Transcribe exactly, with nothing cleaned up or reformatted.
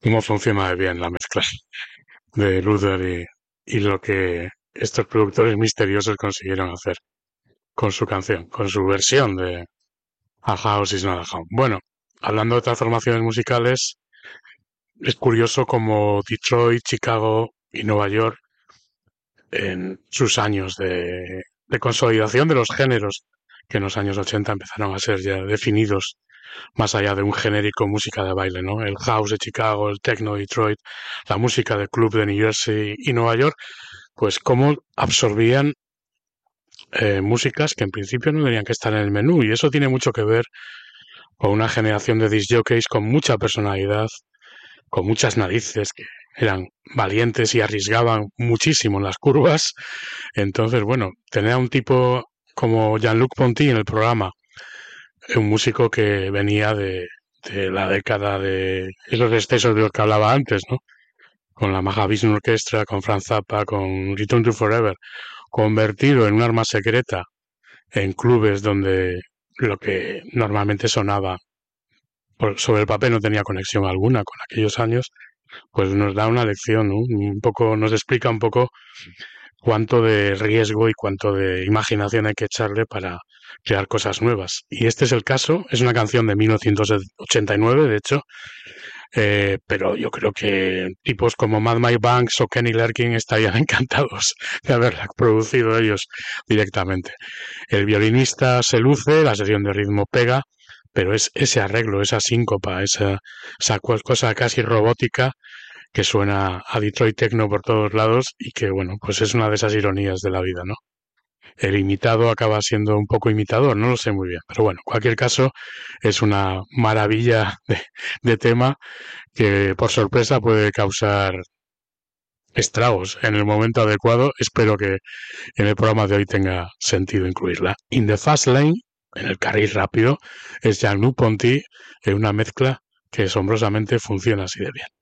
cómo funciona de bien la mezcla de Luther y, y lo que estos productores misteriosos consiguieron hacer con su canción, con su versión de A House is not a Home. Bueno, hablando de otras formaciones musicales, es curioso como Detroit, Chicago y Nueva York, en sus años de, de consolidación de los géneros, que en los años ochenta empezaron a ser ya definidos más allá de un genérico música de baile, ¿no? El house de Chicago, el techno de Detroit, la música de club de New Jersey y Nueva York, pues cómo absorbían eh, músicas que en principio no tenían que estar en el menú, y eso tiene mucho que ver con una generación de disc jockeys con mucha personalidad, con muchas narices, que eran valientes y arriesgaban muchísimo en las curvas. Entonces, bueno, tener a un tipo como Jean-Luc Ponty en el programa, un músico que venía de, de la década de esos excesos de los que hablaba antes, ¿no? Con la Mahavishnu Orchestra, con Franz Zappa, con Return to Forever, convertido en un arma secreta en clubes donde lo que normalmente sonaba por- sobre el papel no tenía conexión alguna con aquellos años, pues nos da una lección, ¿no? Un poco, nos explica un poco cuánto de riesgo y cuánto de imaginación hay que echarle para crear cosas nuevas. Y este es el caso, es una canción de mil novecientos ochenta y nueve, de hecho, eh, pero yo creo que tipos como Mad Mike Banks o Kenny Larkin estarían encantados de haberla producido ellos directamente. El violinista se luce, la sección de ritmo pega, pero es ese arreglo, esa síncopa, esa, esa cosa casi robótica que suena a Detroit Techno por todos lados y que, bueno, pues es una de esas ironías de la vida, ¿no? El imitado acaba siendo un poco imitador, no lo sé muy bien, pero bueno, en cualquier caso es una maravilla de, de tema que por sorpresa puede causar estragos en el momento adecuado. Espero que en el programa de hoy tenga sentido incluirla. In the Fast Lane, en el carril rápido, es Jean-Luc Ponty en una mezcla que asombrosamente funciona así de bien.